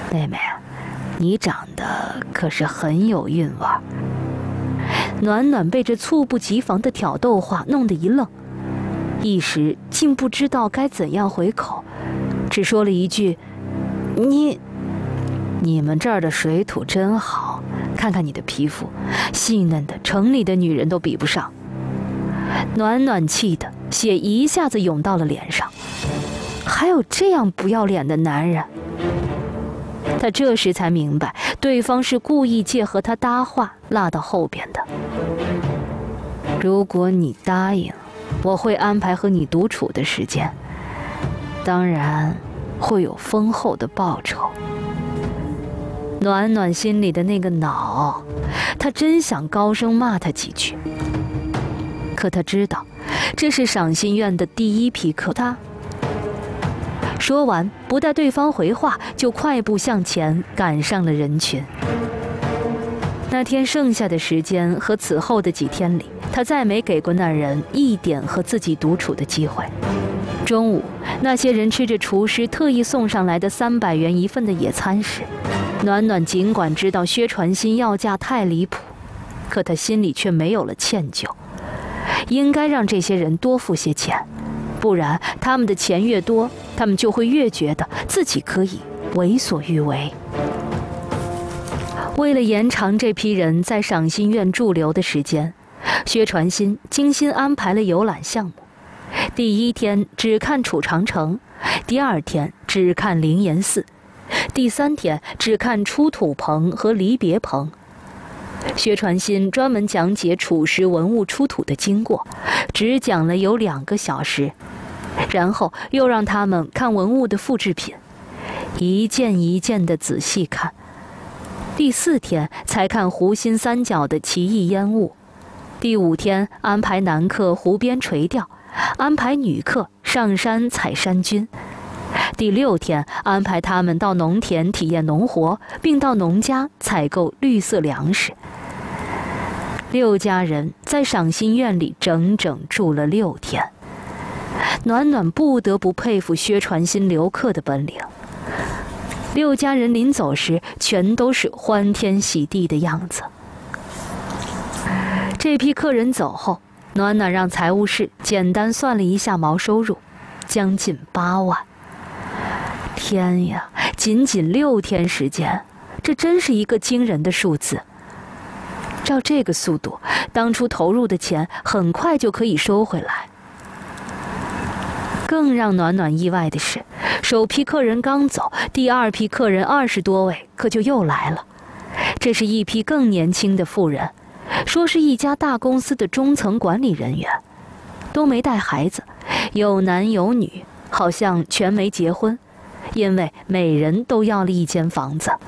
妹妹，你长得可是很有韵味。暖暖被这猝不及防的挑逗话弄得一愣，一时竟不知道该怎样回口，只说了一句：你们这儿的水土真好，看看你的皮肤，细嫩的城里的女人都比不上。暖暖气的血一下子涌到了脸上，还有这样不要脸的男人。他这时才明白，对方是故意借和他搭话落到后边的。如果你答应，我会安排和你独处的时间，当然会有丰厚的报酬。暖暖心里的那个恼，他真想高声骂他几句，可他知道这是赏心院的第一批客。他说完，不待对方回话，就快步向前赶上了人群。那天剩下的时间和此后的几天里，他再没给过那人一点和自己独处的机会。中午，那些人吃着厨师特意送上来的300元一份的野餐时，暖暖尽管知道薛传新要价太离谱，可他心里却没有了歉疚。应该让这些人多付些钱，不然他们的钱越多，他们就会越觉得自己可以为所欲为。为了延长这批人在赏心院驻留的时间，薛传新精心安排了游览项目。第一天只看储长城，第二天只看灵岩寺，第三天只看出土棚和离别棚。薛传新专门讲解楚时文物出土的经过，只讲了有2个小时，然后又让他们看文物的复制品，一件一件的仔细看。第4天才看湖心三角的奇异烟雾，第5天安排男客湖边垂钓，安排女客上山采山菌，第6天安排他们到农田体验农活，并到农家采购绿色粮食。6家人在赏心院里整整住了6天。暖暖不得不佩服薛传新留客的本领。6家人临走时全都是欢天喜地的样子。这批客人走后，暖暖让财务室简单算了一下毛收入，将近8万。天呀，仅仅6天时间，这真是一个惊人的数字。照这个速度，当初投入的钱很快就可以收回来。更让暖暖意外的是，首批客人刚走，第2批客人20多位可就又来了。这是一批更年轻的妇人，说是一家大公司的中层管理人员，都没带孩子，有男有女，好像全没结婚，因为每人都要了一间房子。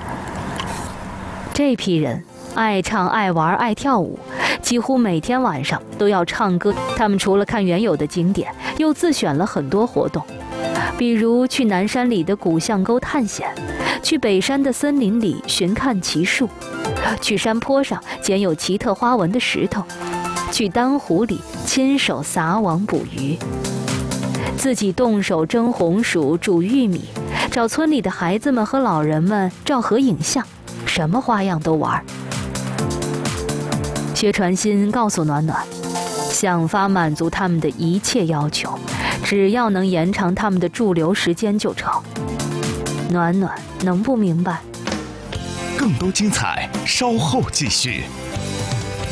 这批人爱唱爱玩爱跳舞，几乎每天晚上都要唱歌。他们除了看原有的景点，又自选了很多活动，比如去南山里的古巷沟探险，去北山的森林里寻看奇树，去山坡上捡有奇特花纹的石头，去丹湖里亲手撒网捕鱼，自己动手蒸红薯煮玉米，找村里的孩子们和老人们照合影像，什么花样都玩。薛传新告诉暖暖，想法满足他们的一切要求，只要能延长他们的驻留时间就成。暖暖能不明白？ 更多精彩稍后继续。